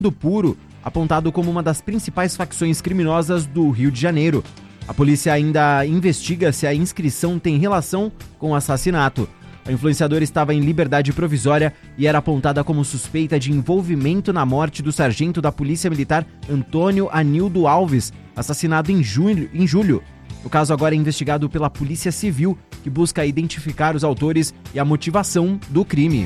do Puro, apontado como uma das principais facções criminosas do Rio de Janeiro. A polícia ainda investiga se a inscrição tem relação com o assassinato. A influenciadora estava em liberdade provisória e era apontada como suspeita de envolvimento na morte do sargento da Polícia Militar Antônio Anildo Alves, assassinado em julho. O caso agora é investigado pela Polícia Civil, que busca identificar os autores e a motivação do crime.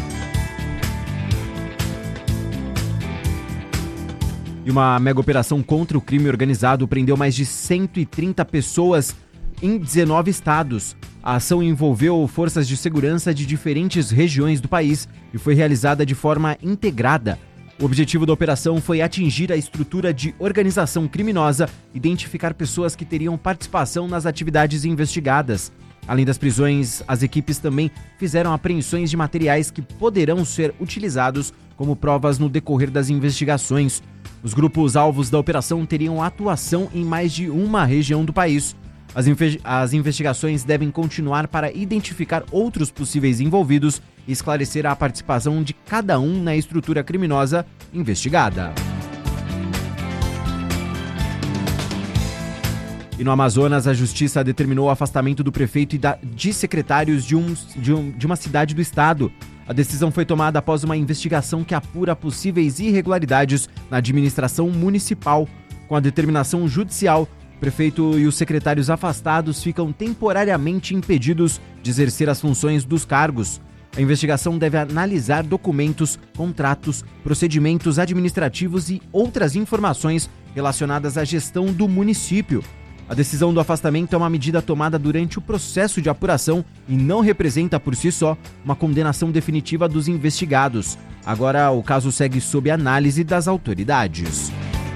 E uma mega operação contra o crime organizado prendeu mais de 130 pessoas em 19 estados. A ação envolveu forças de segurança de diferentes regiões do país e foi realizada de forma integrada. O objetivo da operação foi atingir a estrutura de organização criminosa, identificar pessoas que teriam participação nas atividades investigadas. Além das prisões, as equipes também fizeram apreensões de materiais que poderão ser utilizados como provas no decorrer das investigações. Os grupos alvos da operação teriam atuação em mais de uma região do país. As investigações devem continuar para identificar outros possíveis envolvidos e esclarecer a participação de cada um na estrutura criminosa investigada. E no Amazonas, a Justiça determinou o afastamento do prefeito e de secretários de uma cidade do estado. A decisão foi tomada após uma investigação que apura possíveis irregularidades na administração municipal. Com a determinação judicial, o prefeito e os secretários afastados ficam temporariamente impedidos de exercer as funções dos cargos. A investigação deve analisar documentos, contratos, procedimentos administrativos e outras informações relacionadas à gestão do município. A decisão do afastamento é uma medida tomada durante o processo de apuração e não representa por si só uma condenação definitiva dos investigados. Agora, o caso segue sob análise das autoridades.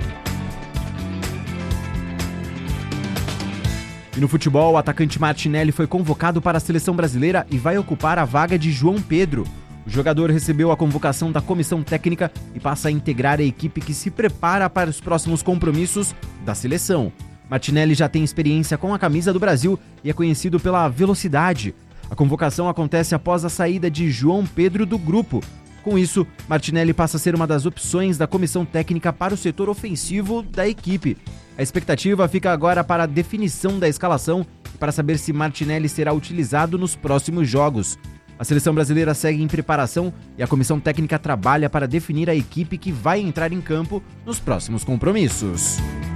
E no futebol, o atacante Martinelli foi convocado para a seleção brasileira e vai ocupar a vaga de João Pedro. O jogador recebeu a convocação da comissão técnica e passa a integrar a equipe que se prepara para os próximos compromissos da seleção. Martinelli já tem experiência com a camisa do Brasil e é conhecido pela velocidade. A convocação acontece após a saída de João Pedro do grupo. Com isso, Martinelli passa a ser uma das opções da comissão técnica para o setor ofensivo da equipe. A expectativa fica agora para a definição da escalação e para saber se Martinelli será utilizado nos próximos jogos. A seleção brasileira segue em preparação e a comissão técnica trabalha para definir a equipe que vai entrar em campo nos próximos compromissos.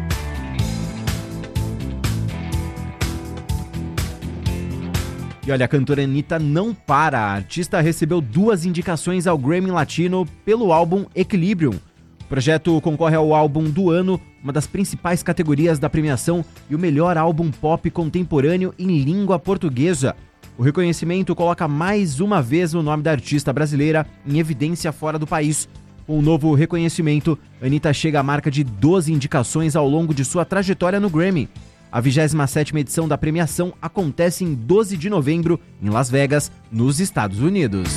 E olha, a cantora Anitta não para. A artista recebeu 2 indicações ao Grammy Latino pelo álbum Equilibrium. O projeto concorre ao álbum do ano, uma das principais categorias da premiação, e o melhor álbum pop contemporâneo em língua portuguesa. O reconhecimento coloca mais uma vez o nome da artista brasileira em evidência fora do país. Com o novo reconhecimento, Anitta chega à marca de 12 indicações ao longo de sua trajetória no Grammy. A 27ª edição da premiação acontece em 12 de novembro, em Las Vegas, nos Estados Unidos.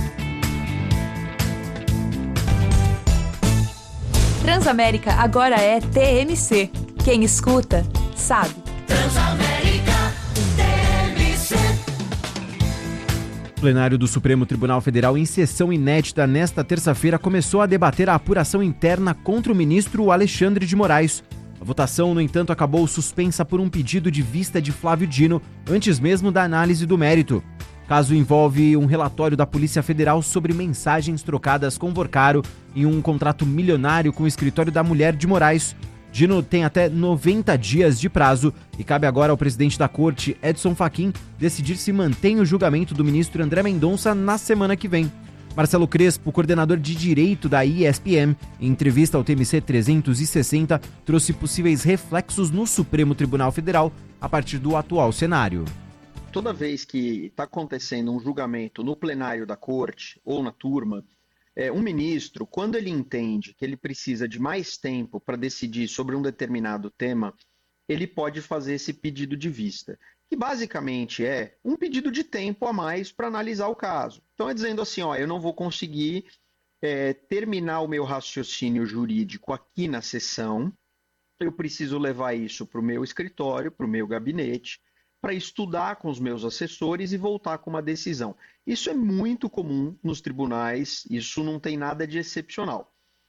Transamérica agora é TMC. Quem escuta, sabe. Transamérica TMC. O plenário do Supremo Tribunal Federal, em sessão inédita nesta terça-feira, começou a debater a apuração interna contra o ministro Alexandre de Moraes. A votação, no entanto, acabou suspensa por um pedido de vista de Flávio Dino, antes mesmo da análise do mérito. O caso envolve um relatório da Polícia Federal sobre mensagens trocadas com Vorcaro em um contrato milionário com o escritório da mulher de Moraes. Dino tem até 90 dias de prazo e cabe agora ao presidente da corte, Edson Fachin, decidir se mantém o julgamento do ministro André Mendonça na semana que vem. Marcelo Crespo, coordenador de Direito da ESPM, em entrevista ao TMC 360, trouxe possíveis reflexos no Supremo Tribunal Federal a partir do atual cenário. Toda vez que está acontecendo um julgamento no plenário da corte ou na turma, um ministro, quando ele entende que ele precisa de mais tempo para decidir sobre um determinado tema, ele pode fazer esse pedido de vista, que basicamente é um pedido de tempo a mais para analisar o caso. Então é dizendo assim, eu não vou conseguir terminar o meu raciocínio jurídico aqui na sessão, eu preciso levar isso para o meu escritório, para o meu gabinete, para estudar com os meus assessores e voltar com uma decisão. Isso é muito comum nos tribunais, isso não tem nada de excepcional.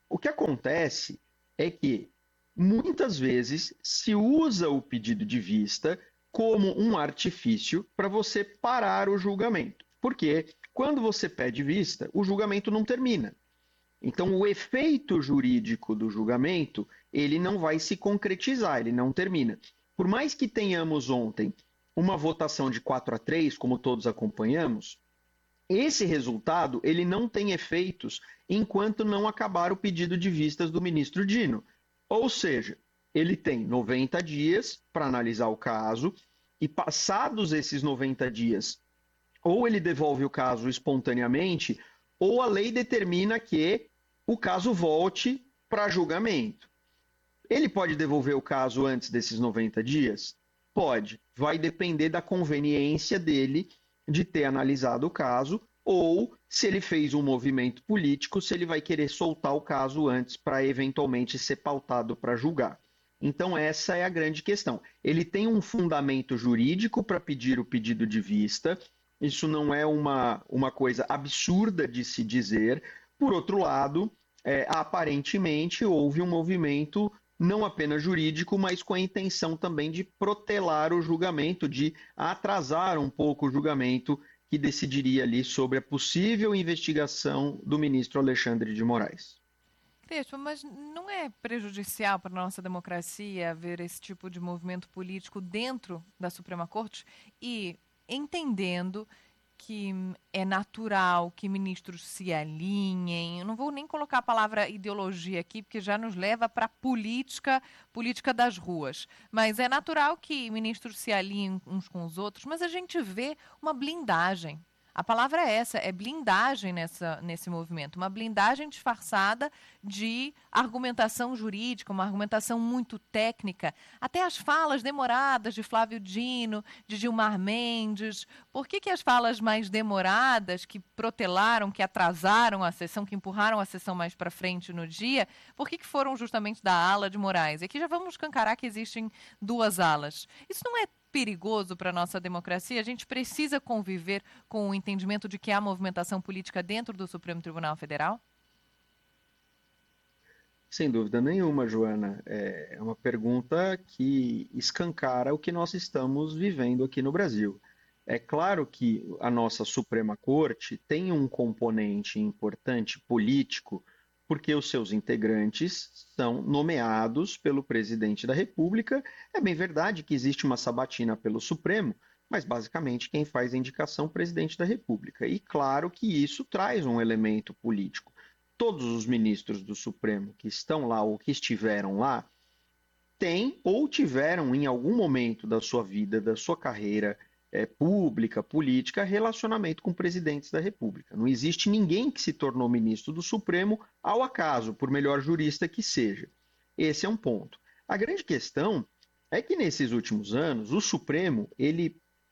O que acontece é que muitas vezes se usa o pedido de vista como um artifício para você parar o julgamento. Porque quando você pede vista, o julgamento não termina. Então, o efeito jurídico do julgamento, ele não vai se concretizar, ele não termina. Por mais que tenhamos ontem uma votação de 4-3, como todos acompanhamos, esse resultado ele não tem efeitos enquanto não acabar o pedido de vistas do ministro Dino. Ou seja, ele tem 90 dias para analisar o caso e passados esses 90 dias, ou ele devolve o caso espontaneamente, ou a lei determina que o caso volte para julgamento. Ele pode devolver o caso antes desses 90 dias? Pode. Vai depender da conveniência dele de ter analisado o caso, ou se ele fez um movimento político, se ele vai querer soltar o caso antes para eventualmente ser pautado para julgar. Então essa é a grande questão. Ele tem um fundamento jurídico para pedir o pedido de vista, isso não é uma coisa absurda de se dizer. Por outro lado, aparentemente houve um movimento não apenas jurídico, mas com a intenção também de protelar o julgamento, de atrasar um pouco o julgamento que decidiria ali sobre a possível investigação do ministro Alexandre de Moraes. Crespo, mas não é prejudicial para a nossa democracia ver esse tipo de movimento político dentro da Suprema Corte e entendendo que é natural que ministros se alinhem? Eu não vou nem colocar a palavra ideologia aqui, porque já nos leva para a política das ruas. Mas é natural que ministros se alinhem uns com os outros, mas a gente vê uma blindagem. A palavra é essa, é blindagem nesse movimento, uma blindagem disfarçada de argumentação jurídica, uma argumentação muito técnica, até as falas demoradas de Flávio Dino, de Gilmar Mendes. Por que as falas mais demoradas, que protelaram, que atrasaram a sessão, que empurraram a sessão mais para frente no dia, por que foram justamente da ala de Moraes? E aqui já vamos escancarar que existem duas alas. Isso não é perigoso para a nossa democracia? A gente precisa conviver com o entendimento de que há movimentação política dentro do Supremo Tribunal Federal? Sem dúvida nenhuma, Joana. É uma pergunta que escancara o que nós estamos vivendo aqui no Brasil. É claro que a nossa Suprema Corte tem um componente importante político, porque os seus integrantes são nomeados pelo presidente da República. É bem verdade que existe uma sabatina pelo Supremo, mas basicamente quem faz a indicação é o presidente da República. E claro que isso traz um elemento político. Todos os ministros do Supremo que estão lá ou que estiveram lá têm ou tiveram em algum momento da sua vida, da sua carreira pública, política, relacionamento com presidentes da República. Não existe ninguém que se tornou ministro do Supremo ao acaso, por melhor jurista que seja. Esse é um ponto. A grande questão é que nesses últimos anos o Supremo ele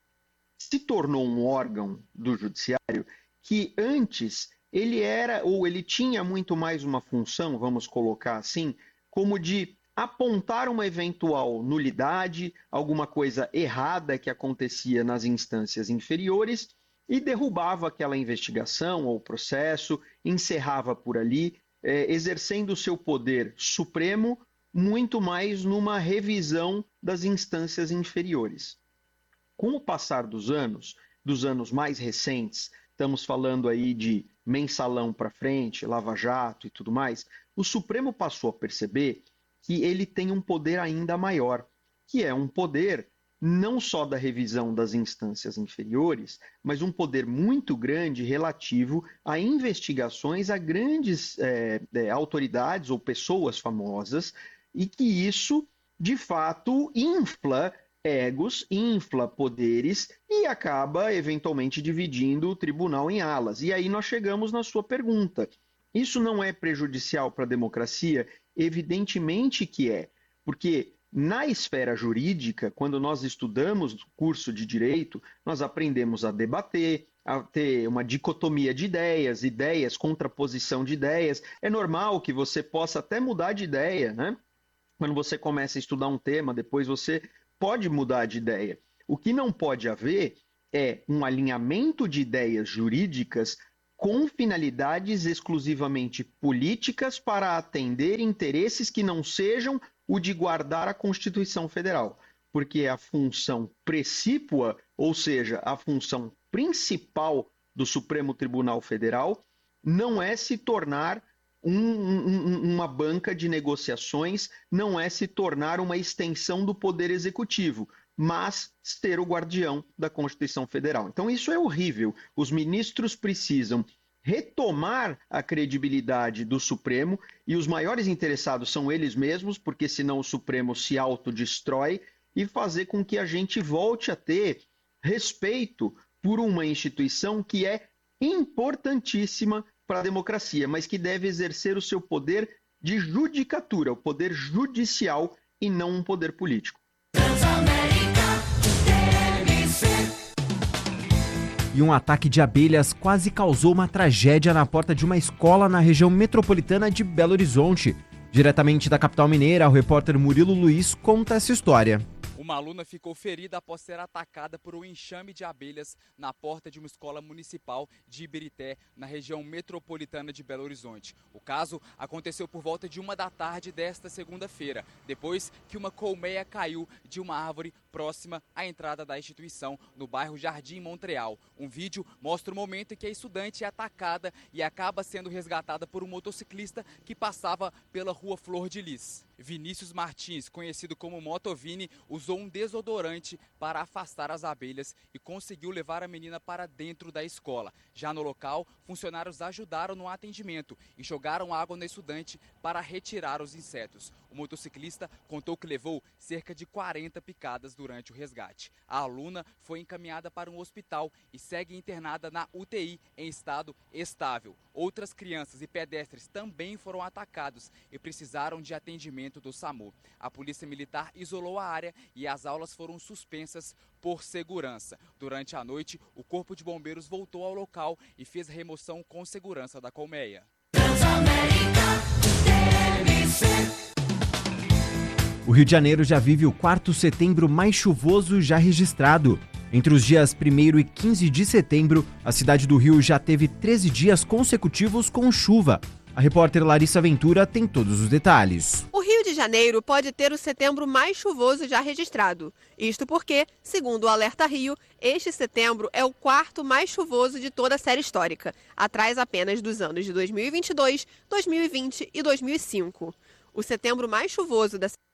se tornou um órgão do judiciário que antes ele era ou ele tinha muito mais uma função, vamos colocar assim, como de apontar uma eventual nulidade, alguma coisa errada que acontecia nas instâncias inferiores e derrubava aquela investigação ou processo, encerrava por ali, exercendo o seu poder supremo muito mais numa revisão das instâncias inferiores. Com o passar dos anos mais recentes, estamos falando aí de mensalão para frente, Lava Jato e tudo mais, o Supremo passou a perceber que ele tem um poder ainda maior, que é um poder não só da revisão das instâncias inferiores, mas um poder muito grande relativo a investigações a grandes autoridades ou pessoas famosas, e que isso, de fato, infla egos, infla poderes e acaba, eventualmente, dividindo o tribunal em alas. E aí nós chegamos na sua pergunta. Isso não é prejudicial para a democracia? Evidentemente que é, porque na esfera jurídica, quando nós estudamos o curso de direito, nós aprendemos a debater, a ter uma dicotomia de ideias, contraposição de ideias. É normal que você possa até mudar de ideia, né? Quando você começa a estudar um tema, depois você pode mudar de ideia. O que não pode haver é um alinhamento de ideias jurídicas com finalidades exclusivamente políticas para atender interesses que não sejam o de guardar a Constituição Federal. Porque a função precípua, ou seja, a função principal do Supremo Tribunal Federal, não é se tornar uma banca de negociações, não é se tornar uma extensão do Poder Executivo, mas ser o guardião da Constituição Federal. Então isso é horrível. Os ministros precisam retomar a credibilidade do Supremo e os maiores interessados são eles mesmos, porque senão o Supremo se autodestrói, e fazer com que a gente volte a ter respeito por uma instituição que é importantíssima para a democracia, mas que deve exercer o seu poder de judicatura, o poder judicial e não um poder político. E um ataque de abelhas quase causou uma tragédia na porta de uma escola na região metropolitana de Belo Horizonte. Diretamente da capital mineira, o repórter Murilo Luiz conta essa história. Uma aluna ficou ferida após ser atacada por um enxame de abelhas na porta de uma escola municipal de Ibirité, na região metropolitana de Belo Horizonte. O caso aconteceu por volta de 1 da tarde desta segunda-feira, depois que uma colmeia caiu de uma árvore próxima à entrada da instituição, no bairro Jardim Montreal. Um vídeo mostra o momento em que a estudante é atacada e acaba sendo resgatada por um motociclista que passava pela rua Flor de Lis. Vinícius Martins, conhecido como Motovini, usou um desodorante para afastar as abelhas e conseguiu levar a menina para dentro da escola. Já no local, funcionários ajudaram no atendimento e jogaram água na estudante para retirar os insetos. O motociclista contou que levou cerca de 40 picadas durante o resgate. A aluna foi encaminhada para um hospital e segue internada na UTI em estado estável. Outras crianças e pedestres também foram atacados e precisaram de atendimento do SAMU. A Polícia Militar isolou a área e as aulas foram suspensas por segurança. Durante a noite, o Corpo de Bombeiros voltou ao local e fez a remoção com segurança da colmeia. O Rio de Janeiro já vive o 4º setembro mais chuvoso já registrado. Entre os dias 1º e 15 de setembro, a cidade do Rio já teve 13 dias consecutivos com chuva. A repórter Larissa Ventura tem todos os detalhes. O Rio de Janeiro pode ter o setembro mais chuvoso já registrado. Isto porque, segundo o Alerta Rio, este setembro é o 4º mais chuvoso de toda a série histórica, atrás apenas dos anos de 2022, 2020 e 2005. O setembro mais chuvoso da